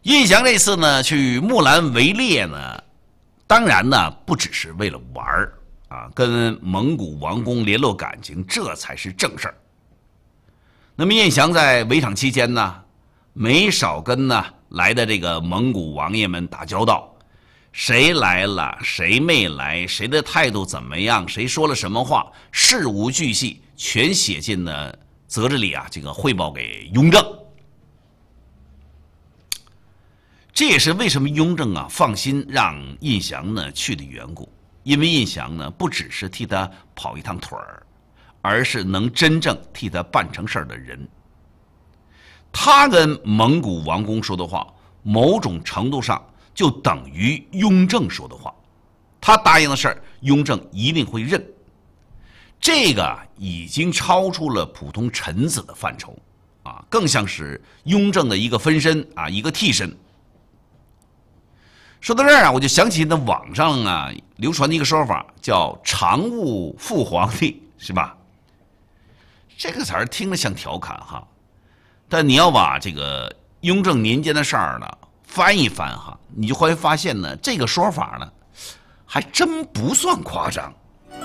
胤祥这次呢去木兰围猎呢，当然呢不只是为了玩啊，跟蒙古王公联络感情，这才是正事儿。那么胤祥在围场期间呢，没少跟来的这个蒙古王爷们打交道，谁来了，谁没来，谁的态度怎么样，谁说了什么话，事无巨细，全写进了则志里啊，这个汇报给雍正。这也是为什么雍正啊放心让胤祥呢去的缘故，因为胤祥呢不只是替他跑一趟腿儿，而是能真正替他办成事儿的人。他跟蒙古王公说的话，某种程度上就等于雍正说的话，他答应的事儿，雍正一定会认。这个已经超出了普通臣子的范畴啊，更像是雍正的一个分身啊，一个替身。说到这儿啊，我就想起那网上啊流传的一个说法，叫常务副皇帝，是吧？这个词儿听着像调侃哈，但你要把这个雍正年间的事儿呢翻一翻哈，你就会发现呢，这个说法呢还真不算夸张。